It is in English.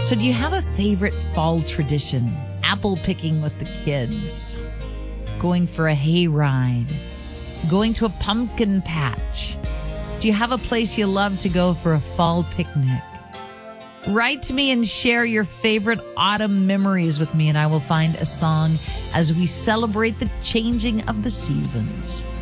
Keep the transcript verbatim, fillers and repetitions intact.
So do you have a favorite fall tradition? Apple picking with the kids, going for a hayride, going to a pumpkin patch. Do you have a place you love to go for a fall picnic? Write to me and share your favorite autumn memories with me, and I will find a song as we celebrate the changing of the seasons.